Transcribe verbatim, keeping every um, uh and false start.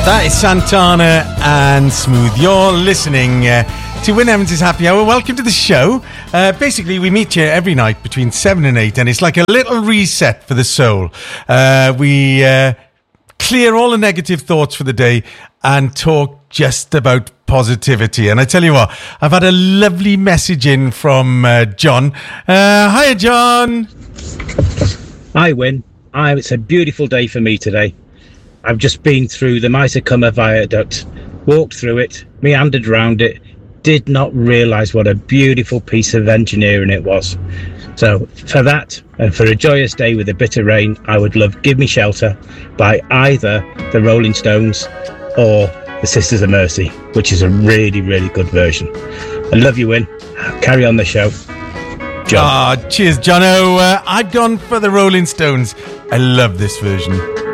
That is Santana and Smooth. You're listening uh, to Wyn Evans' Happy Hour. Welcome to the show. Uh, basically, we meet here every night between seven and eight, and it's like a little reset for the soul. Uh, we uh, clear all the negative thoughts for the day and talk just about positivity. And I tell you what, I've had a lovely message in from uh, John. Uh, hiya, John. Hi, Wyn. I, it's a beautiful day for me today. I've just been through the Mythe-Cumber Viaduct, walked through it, meandered around it, did not realise what a beautiful piece of engineering it was. So for that, and for a joyous day with a bit of rain, I would love Give Me Shelter by either the Rolling Stones or the Sisters of Mercy, which is a really, really good version. I love you, Wyn. Carry on the show. John. Oh, cheers, Jono. Uh, I've gone for the Rolling Stones. I love this version.